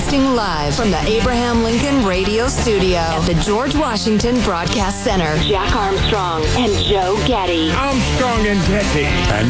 Broadcasting live from the Abraham Lincoln Radio Studio at the George Washington Broadcast Center. Jack Armstrong and Joe Getty. Armstrong and Getty. And